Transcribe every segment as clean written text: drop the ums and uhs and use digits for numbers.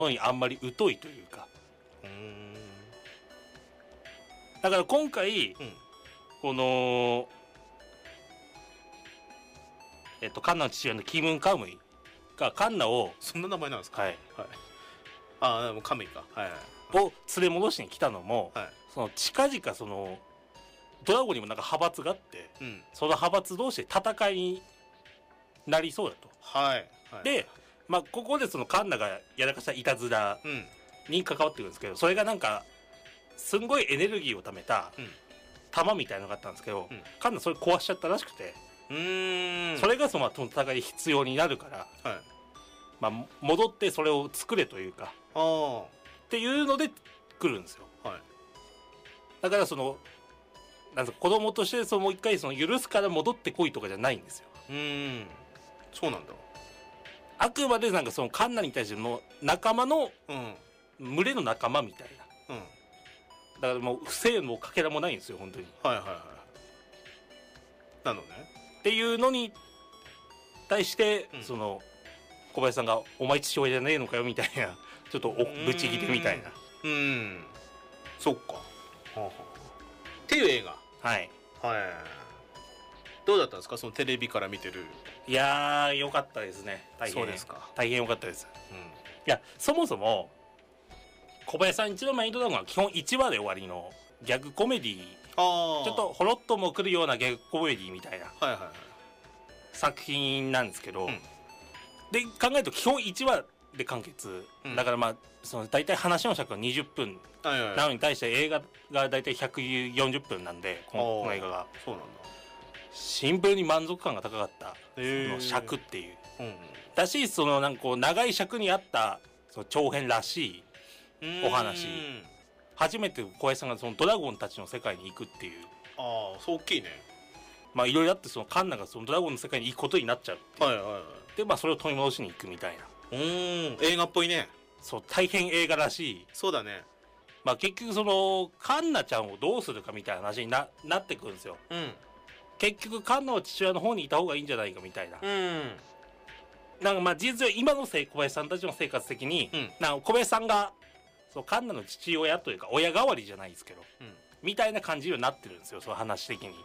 のにあんまり疎いというか。だから今回、このカンナの父親のキムン・カムイがカンナを、 そんな名前なんですか。 はい、 ああ、でもカムイか、 を連れ戻しに来たのも、 はい、 その近々そのドラゴンにもなんか派閥があって、その派閥同士で戦いになりそうだと。で、まあここでそのカンナがやらかしたいたずらに関わってくるんですけど、それがなんかすんごいエネルギーをためた弾みたいなのがあったんですけど、カンナそれ壊しちゃったらしくて、それがその戦いで必要になるから、まあ戻ってそれを作れというかっていうので来るんですよ。だからそのなんか子供としてもう一回その許すから戻ってこいとかじゃないんですよ。 そうなんだ。 あくまでなんかそのカンナに対しての仲間の、群れの仲間みたいな、だからもう不正のかけらもないんですよ本当に。 なのねっていうのに対して、その小林さんが「お前父親じゃねえのかよ」みたいなちょっとブチギレみたいな。 そっかっていう映画。どうだったんですか、そのテレビから見てる。 いやー、よかったですね。大変。そうですか。大変よかったです。いや、そもそも小林さん一度マインドドラゴンは基本1話で終わりのギャグコメディー、ちょっとほろっともくるようなギャグコメディーみたいな作品なんですけど、で考えると基本1話で完結、だからまあその大体話の尺が20分なのに対して映画が大体140分なんで、この映画がそうなんだ。 シンプルに満足感が高かった、その尺っていう、だし、そのなんかこう長い尺にあったその長編らしいお話、初めて小林さんがそのドラゴンたちの世界に行くっていう。 そう大きいね。 まあいろいろあって、そのカンナがそのドラゴンの世界に行くことになっちゃうっていう、でまあそれを取り戻しに行くみたいな。 映画っぽいね。 そう大変映画らしい。 そうだね。 まあ結局そのカンナちゃんをどうするかみたいな話に なってくるんですよ。結局カンナは父親の方にいた方がいいんじゃないかみたいな。なんかまあ事実上今の小林さんたちの生活的に、なんか小林さんがそうカンナの父親というか親代わりじゃないですけど、みたいな感じになってるんですよ、その話的に。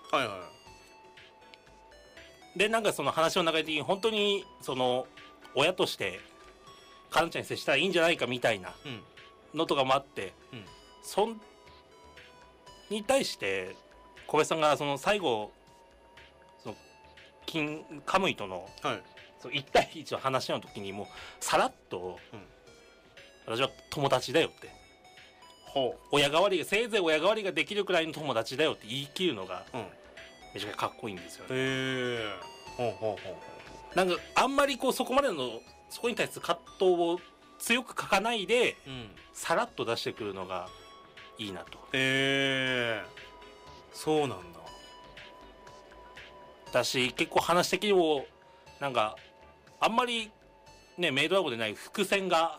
でなんかその話の流れ的に本当にその親としてカンナちゃんに接したらいいんじゃないかみたいなのとかもあって、そんに対して小林さんがその最後そのカムイとの、その1対1の話の時にもうさらっと、私は友達だよって、親代わりがせいぜい親代わりができるくらいの友達だよって言い切るのが、めちゃくちゃかっこいいんですよね。なんかあんまりこうそこまでのそこに対する葛藤を強く書かないで、さらっと出してくるのがいいなと。 そうなんだ。 だし結構話的にもなんかあんまりねメイドラゴンでない伏線が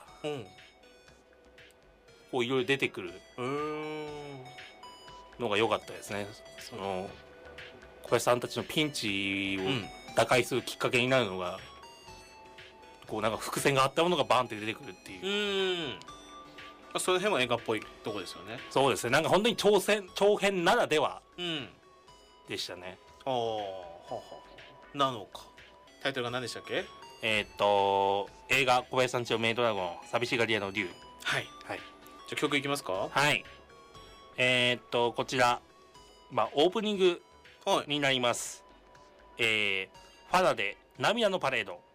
こういろいろ出てくるのが良かったですね。その小林さんたちのピンチを打開するきっかけになるのが、こうなんか伏線があったものがバンって出てくるっていう。 その辺は映画っぽいとこですよね。 そうですね。なんか本当に長編ならではでしたね。 なのか。タイトルが何でしたっけ？ 映画小林さんちのメイドラゴン寂しがり屋の竜。じゃあ曲いきますか？ こちらまあオープニングになります。ファラで涙のパレード。